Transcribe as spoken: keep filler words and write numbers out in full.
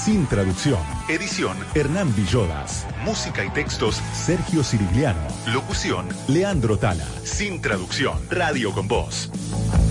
Sin Traducción. Edición Hernán Villodas. Música y textos Sergio Cirigliano. Locución Leandro Tala. Sin Traducción. Radio con Voz.